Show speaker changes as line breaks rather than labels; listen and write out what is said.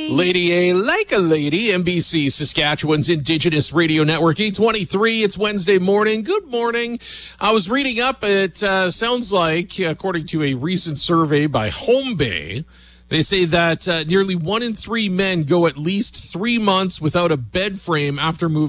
Lady A like a lady, NBC Saskatchewan's Indigenous Radio Network, 823. It's Wednesday morning. Good morning. I was reading up. It sounds like, according to a recent survey by Home Bay, they say that nearly 1 in 3 men go at least 3 months without a bed frame after moving